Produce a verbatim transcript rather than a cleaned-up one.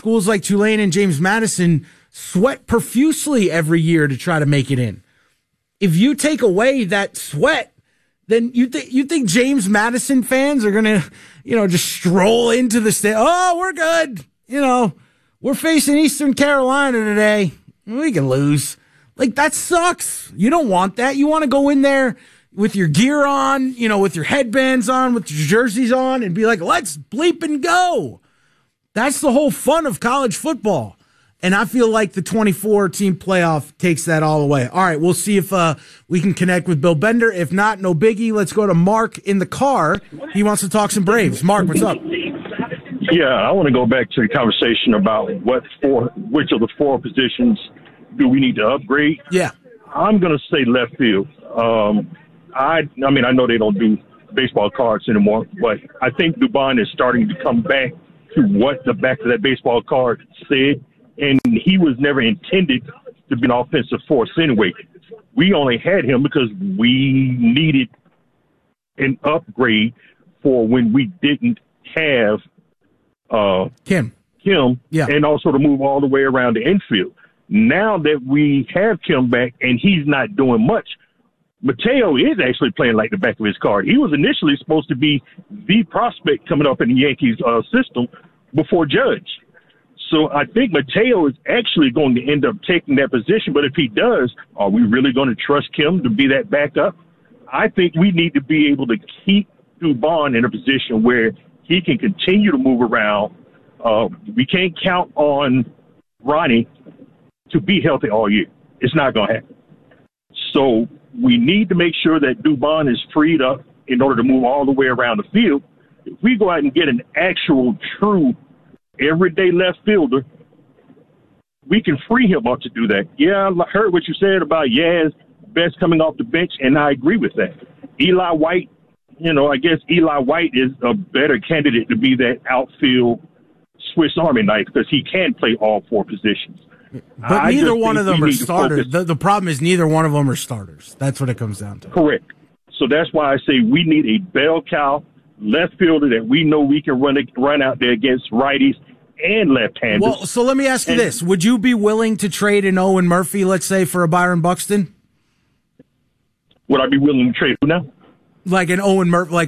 schools like Tulane and James Madison sweat profusely every year to try to make it in. If you take away that sweat, then you think you think James Madison fans are gonna, you know, just stroll into the state. Oh, we're good. You know, we're facing Eastern Carolina today. We can lose. Like, that sucks. You don't want that. You want to go in there with your gear on, you know, with your headbands on, with your jerseys on, and be like, let's bleep and go. That's the whole fun of college football. And I feel like the twenty-four team playoff takes that all away. All right, we'll see if uh, we can connect with Bill Bender. If not, no biggie. Let's go to Mark in the car. He wants to talk some Braves. Mark, what's up? Yeah, I want to go back to the conversation about what four, which of the four positions do we need to upgrade? Yeah. I'm going to say left field. Um, I, I mean, I know they don't do baseball cards anymore, but I think Dubon is starting to come back to what the back of that baseball card said. And he was never intended to be an offensive force anyway. We only had him because we needed an upgrade for when we didn't have uh, Kim. Kim, yeah. and also to move all the way around the infield. Now that we have Kim back and he's not doing much, Mateo is actually playing like the back of his card. He was initially supposed to be the prospect coming up in the Yankees uh, system before Judge. So I think Mateo is actually going to end up taking that position. But if he does, are we really going to trust Kim to be that backup? I think we need to be able to keep Dubon in a position where he can continue to move around. Uh, we can't count on Ronnie to be healthy all year. It's not going to happen. So we need to make sure that Dubon is freed up in order to move all the way around the field. If we go out and get an actual, true, everyday left fielder, we can free him up to do that. Yeah, I heard what you said about Yaz best coming off the bench, and I agree with that. Eli White, you know, I guess Eli White is a better candidate to be that outfield Swiss Army knife because he can play all four positions. But I neither one of them are starters. The, the problem is neither one of them are starters. That's what it comes down to. Correct. So that's why I say we need a bell cow left fielder that we know we can run run out there against righties and left-handers. Well, so let me ask you and, this. Would you be willing to trade an Owen Murphy, let's say, for a Byron Buxton? Would I be willing to trade him now? Like an Owen Murphy, like